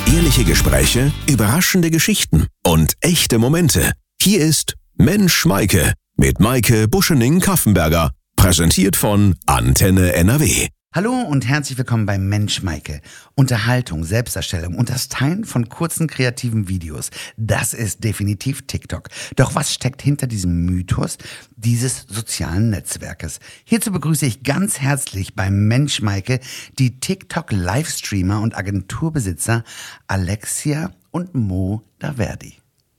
ehrliche Gespräche, überraschende Geschichten und echte Momente. Hier ist Mensch Maike mit Maike Buschening-Kaffenberger. Präsentiert von Antenne NRW. Hallo und herzlich willkommen bei Mensch Maike. Unterhaltung, Selbstdarstellung und das Teilen von kurzen kreativen Videos, das ist definitiv TikTok. Doch was steckt hinter diesem Mythos dieses sozialen Netzwerkes? Hierzu begrüße ich ganz herzlich bei Mensch Maike die TikTok-Livestreamer und Agenturbesitzer Alexia und Mo Daverdi.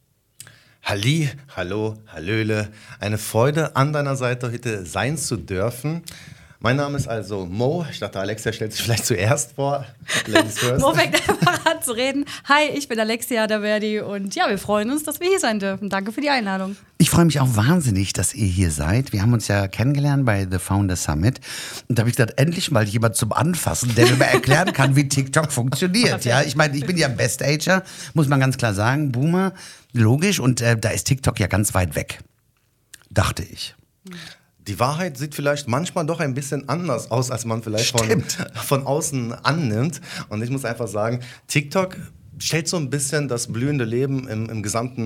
Halli, hallo, hallöle. Eine Freude, an deiner Seite heute sein zu dürfen. Mein Name ist also Mo. Ich dachte, Alexia stellt sich vielleicht zuerst vor. Ladies first. Mo fängt einfach an zu reden. Hi, ich bin Alexia Daverdi und ja, wir freuen uns, dass wir hier sein dürfen. Danke für die Einladung. Ich freue mich auch wahnsinnig, dass ihr hier seid. Wir haben uns ja kennengelernt bei The Founder Summit. Und da habe ich gedacht, endlich mal jemand zum Anfassen, der mir mal erklären kann, wie TikTok funktioniert. Ja, ich meine, ich bin ja Best-Ager, muss man ganz klar sagen. Boomer, logisch. Und da ist TikTok ja ganz weit weg. Dachte ich. Die Wahrheit sieht vielleicht manchmal doch ein bisschen anders aus, als man vielleicht von außen annimmt. Und ich muss einfach sagen, TikTok stellt so ein bisschen das blühende Leben im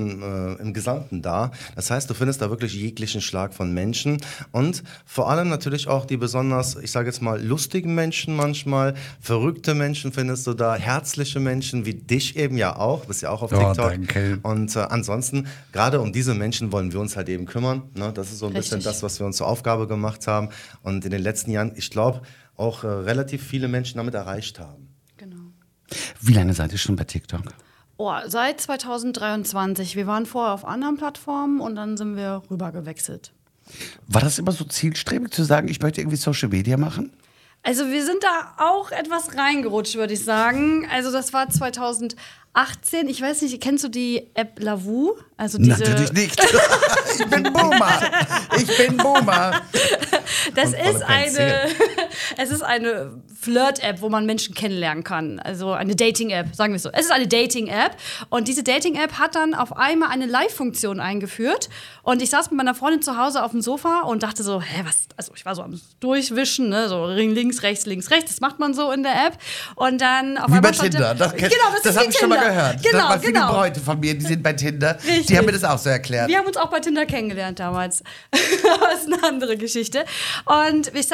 Gesamten dar. Das heißt, du findest da wirklich jeglichen Schlag von Menschen und vor allem natürlich auch die besonders, ich sage jetzt mal, lustigen Menschen manchmal, verrückte Menschen findest du da, herzliche Menschen wie dich eben ja auch, bist ja auch auf TikTok. Danke. Und ansonsten, gerade um diese Menschen wollen wir uns halt eben kümmern. Ne? Das ist so ein bisschen das, was wir uns zur Aufgabe gemacht haben und in den letzten Jahren, ich glaube, auch relativ viele Menschen damit erreicht haben. Wie lange seid ihr schon bei TikTok? Oh, seit 2023. Wir waren vorher auf anderen Plattformen und dann sind wir rüber gewechselt. War das immer so zielstrebig zu sagen, ich möchte irgendwie Social Media machen? Also wir sind da auch etwas reingerutscht, würde ich sagen. Also das war 2018. Ich weiß nicht, kennst du die App Lavu? Also diese Natürlich nicht. Ich bin Boomer. Es ist eine Flirt-App, wo man Menschen kennenlernen kann. Also eine Dating-App, sagen wir es so. Es ist eine Dating-App und diese Dating-App hat dann auf einmal eine Live-Funktion eingeführt und ich saß mit meiner Freundin zu Hause auf dem Sofa und dachte so, also ich war so am Durchwischen, ne, so links, rechts, das macht man so in der App und dann auf einmal bei Tinder. Das habe ich schon mal gehört. Genau, viele Bräute von mir, die sind bei Tinder. Richtig. Die haben mir das auch so erklärt. Wir haben uns auch bei Tinder kennengelernt damals. Das ist eine andere Geschichte. Und ich